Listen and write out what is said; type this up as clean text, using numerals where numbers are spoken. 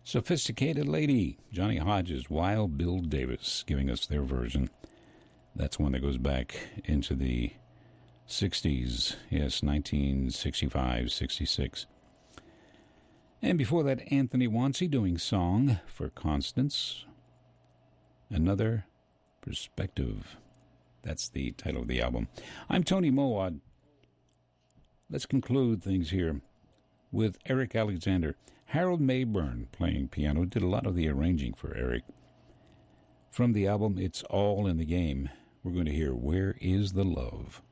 Sophisticated Lady, Johnny Hodges, Wild Bill Davis, giving us their version. That's one that goes back into the 60s, yes, 1965, 66. And before that, Anthony Wansey doing Song for Constance. Another Perspective. That's the title of the album. I'm Tony Mowat. Let's conclude things here with Eric Alexander. Harold Mayburn playing piano, did a lot of the arranging for Eric. From the album It's All in the Game, we're going to hear Where Is the Love?